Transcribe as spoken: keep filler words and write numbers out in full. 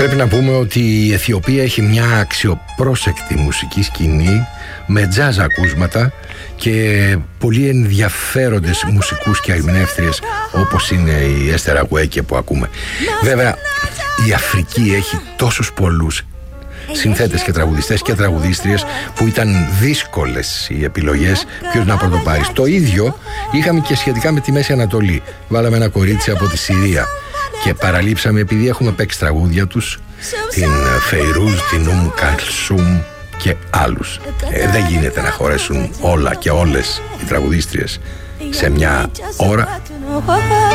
Πρέπει να πούμε ότι η Αιθιοπία έχει μια αξιοπρόσεκτη μουσική σκηνή με τζάζ ακούσματα και πολύ ενδιαφέροντες μουσικούς και ερμηνεύτριες όπως είναι η Έστερ Αγουέκε που ακούμε. Βέβαια η Αφρική έχει τόσους πολλούς συνθέτες και τραγουδιστές και τραγουδίστριες που ήταν δύσκολες οι επιλογές ποιος να πρωτοπάρει. Το ίδιο είχαμε και σχετικά με τη Μέση Ανατολή. Βάλαμε ένα κορίτσι από τη Συρία και παραλείψαμε, επειδή έχουμε παίξει τραγούδια τους, την Φεϊρούζ, την Ουμ Καλσούμ και άλλους. ε, Δεν γίνεται να χωρέσουν όλα και όλες οι τραγουδίστριες σε μια ώρα.